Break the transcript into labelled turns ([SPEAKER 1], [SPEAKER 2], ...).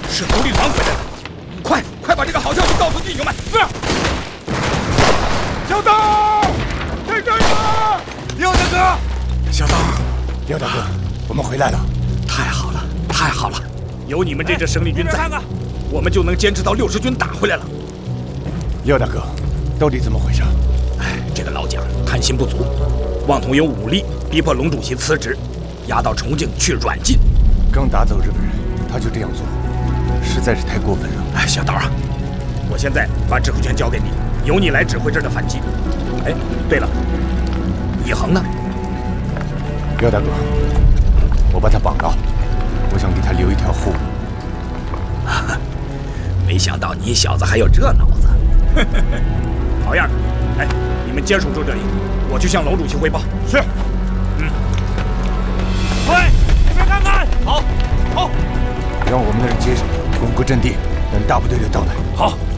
[SPEAKER 1] 是独立团回来了，快把这个好消息告诉弟兄们！是。小刀，在这儿呢！廖大哥，
[SPEAKER 2] 小刀，廖大哥，我们回来了，
[SPEAKER 1] 太好了，太好了！有你们这支生力军在，我们就能坚持到60军打回来了。
[SPEAKER 2] 廖大哥，到底怎么回事？
[SPEAKER 1] 哎，这个老蒋贪心不足，妄图用武力逼迫龙主席辞职，押到重庆去软禁。
[SPEAKER 2] 刚打走日本人，他就这样做，实在是太过分了。
[SPEAKER 1] 哎，小刀啊，我现在把指挥权交给你，由你来指挥这儿的反击。哎，对了，以恒呢？
[SPEAKER 2] 廖大哥，我把他绑了，我想给他留一条后路。
[SPEAKER 1] 没想到你小子还有这脑子，好样的！哎，你们坚守住这里，我去向龙主席汇报。
[SPEAKER 2] 是。
[SPEAKER 1] 喂，那边看看。好，好。
[SPEAKER 2] 让我们的人接手，巩固阵地，等大部队的到来。
[SPEAKER 1] 好。